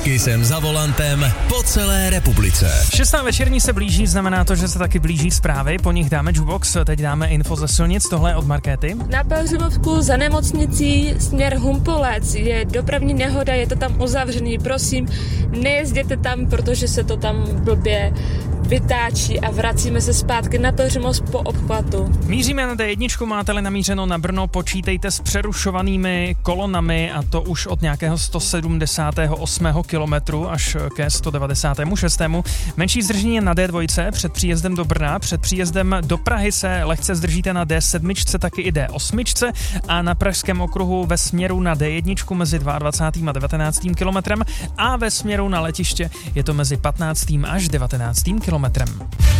Taky jsem za volantem po celé republice. 6. večerní se blíží, znamená to, že se taky blíží zprávy, po nich dáme jukebox, teď dáme info ze silnic, tohle je od Markéty. Na Pelhřimovku za nemocnicí směr Humpolec je dopravní nehoda, je to tam uzavřený, prosím, nejezděte tam, protože se to tam blbě vytáčí a vracíme se zpátky na Pelhřimov po obchvatu. Míříme na D1, máte-li namířeno na Brno, počítejte s přerušovanými kolonami a to už od nějakého 178. kilometru až ke 196. Menší zdržení je na D2 před příjezdem do Brna, před příjezdem do Prahy se lehce zdržíte na D7, taky i D8 a na pražském okruhu ve směru na D1 mezi 22. a 19. kilometrem a ve směru na letiště je to mezi 15. až 19. kilometrem.